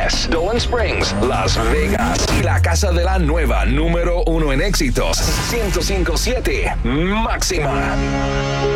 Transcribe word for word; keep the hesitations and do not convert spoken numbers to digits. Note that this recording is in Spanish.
Dallas, Dolan Springs, Las Vegas y la casa de la nueva número uno en éxitos, ciento cinco punto siete Máxima.